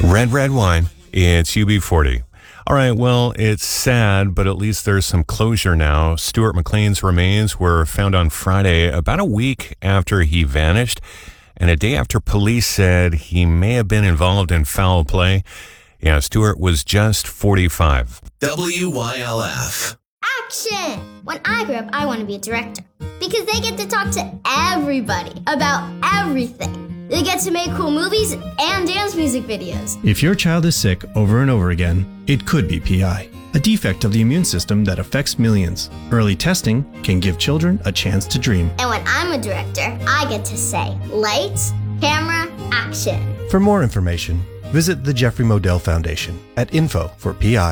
Red wine. It's UB40. All right, well, it's sad, but at least there's some closure now. Stuart McLean's remains were found on Friday, about a week after he vanished, and a day after police said he may have been involved in foul play. Yeah, Stuart was just 45. WYLF. Action! When I grow up, I want to be a director because they get to talk to everybody about everything. They get to make cool movies and dance music videos. If your child is sick over and over again, it could be PI, a defect of the immune system that affects millions. Early testing can give children a chance to dream. And when I'm a director, I get to say, lights, camera, action. For more information, visit the Jeffrey Modell Foundation at info for PI.